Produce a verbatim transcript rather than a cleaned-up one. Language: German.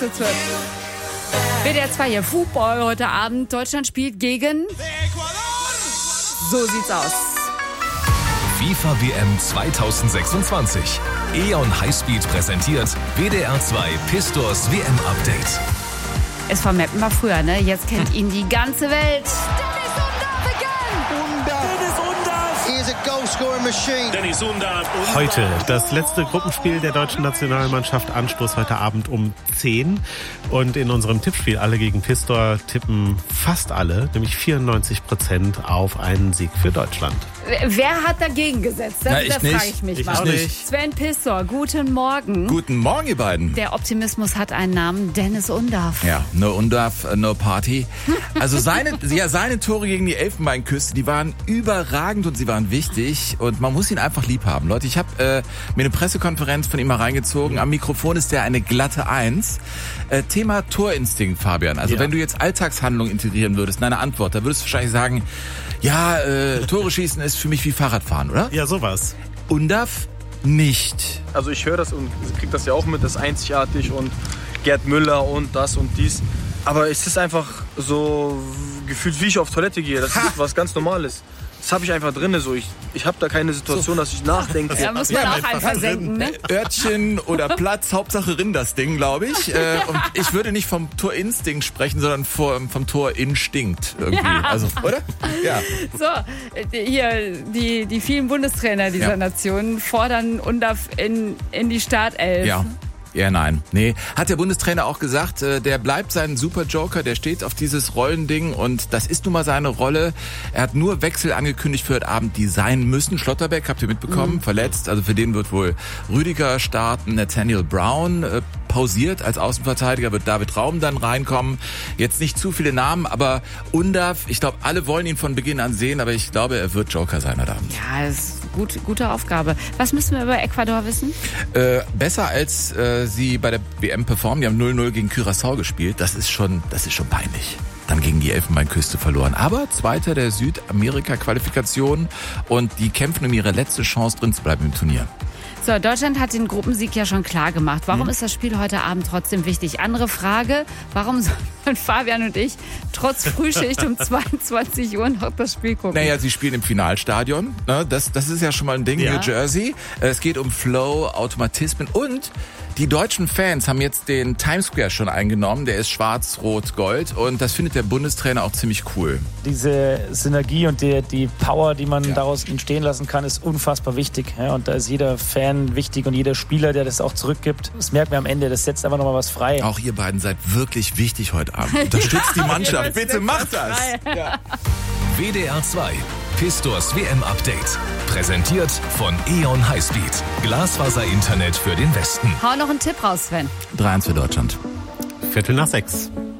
W D R zwei hier, Fußball heute Abend. Deutschland spielt gegen... So sieht's aus. FIFA W M zwanzig sechsundzwanzig. E O N Highspeed präsentiert W D R zwei Pistors W M-Update. Es V Meppen war früher, ne? Jetzt kennt ihn die ganze Welt. Dennis Undaff. Heute das letzte Gruppenspiel der deutschen Nationalmannschaft. Anstoß heute Abend um zehn. Und in unserem Tippspiel Alle gegen Pistor tippen fast alle, nämlich vierundneunzig Prozent auf einen Sieg für Deutschland. Wer hat dagegen gesetzt? Das, Na, ich das nicht. frage ich mich Ich mal. auch nicht. Sven Pistor, guten Morgen. Guten Morgen, ihr beiden. Der Optimismus hat einen Namen, Dennis Undaff. Ja, no Undaff, no Party. Also seine, ja, seine Tore gegen die Elfenbeinküste, die waren überragend und sie waren wichtig. Und man muss ihn einfach lieb haben. Leute, ich habe äh, mir eine Pressekonferenz von ihm mal reingezogen. Am Mikrofon ist der eine glatte Eins. Äh, Thema Torinstinkt, Fabian. Also Ja. wenn du jetzt Alltagshandlung integrieren würdest in eine Antwort, da würdest du wahrscheinlich sagen, ja, äh, Tore schießen ist für mich wie Fahrradfahren, oder? Ja, sowas. Undaff nicht. Also ich höre das und kriege das ja auch mit, das ist einzigartig und Gerd Müller und das und dies. Aber es ist einfach so gefühlt, wie ich auf Toilette gehe. Das ist was ganz Normales. Das habe ich einfach drin. So. Ich, ich habe da keine Situation, dass ich nachdenke. Da muss man Ja, auch einfach einen versenken, ne? Örtchen oder Platz, Hauptsache Rinn das Ding, glaube ich. Äh, und ich würde nicht vom Torinstinkt sprechen, sondern vom, vom Torinstinkt irgendwie. Ja. Also, oder? Ja. So, äh, hier, die, die vielen Bundestrainer dieser Ja. Nation fordern Undaff in, in die Startelf. Ja. Ja, nein. Nee, hat der Bundestrainer auch gesagt, äh, der bleibt sein Superjoker, der steht auf dieses Rollending und das ist nun mal seine Rolle. Er hat nur Wechsel angekündigt für heute Abend, die sein müssen. Schlotterbeck, habt ihr mitbekommen, mhm. verletzt. Also für den wird wohl Rüdiger starten, Nathaniel Brown äh, pausiert als Außenverteidiger, wird David Raum dann reinkommen. Jetzt nicht zu viele Namen, aber Undaff, ich glaube, alle wollen ihn von Beginn an sehen, aber ich glaube, er wird Joker sein heute Abend. Ja, das ist eine gut, gute Aufgabe. Was müssen wir über Ecuador wissen? Äh, besser als äh, sie bei der W M performen. Die haben null null gegen Curaçao gespielt. Das ist schon, das ist schon peinlich. Dann gegen die Elfenbeinküste verloren. Aber Zweiter der Südamerika-Qualifikation und die kämpfen um ihre letzte Chance drin zu bleiben im Turnier. So, Deutschland hat den Gruppensieg ja schon klar gemacht. Warum Hm. ist das Spiel heute Abend trotzdem wichtig? Andere Frage, warum sollen Fabian und ich trotz Frühschicht um zweiundzwanzig Uhr noch das Spiel gucken? Naja, sie spielen im Finalstadion. Ne? Das, das ist ja schon mal ein Ding, Ja. New Jersey. Es geht um Flow, Automatismen und die deutschen Fans haben jetzt den Times Square schon eingenommen. Der ist schwarz, rot, gold und das findet der Bundestrainer auch ziemlich cool. Diese Synergie und die, die Power, die man Ja. daraus entstehen lassen kann, ist unfassbar wichtig. Ja, und da ist jeder Fan wichtig und jeder Spieler, der das auch zurückgibt. Das merken wir am Ende, das setzt einfach nochmal was frei. Auch ihr beiden seid wirklich wichtig heute Abend. Unterstützt die Mannschaft. Bitte macht das. Ja. W D R zwei Pistors W M-Update. Präsentiert von E O N Highspeed. Glasfaser-Internet für den Westen. Hau noch einen Tipp raus, Sven. drei eins für Deutschland. Viertel nach sechs.